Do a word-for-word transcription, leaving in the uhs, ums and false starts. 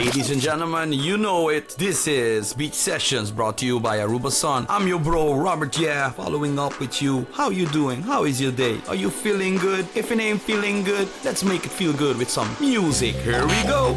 Ladies and gentlemen, you know it. This is Beach Sessions brought to you by Aruba Sun. I'm your bro, Robert Yeah, following up with you. How you doing? How is your day? Are you feeling good? If it ain't feeling good, let's make it feel good with some music. Here we go.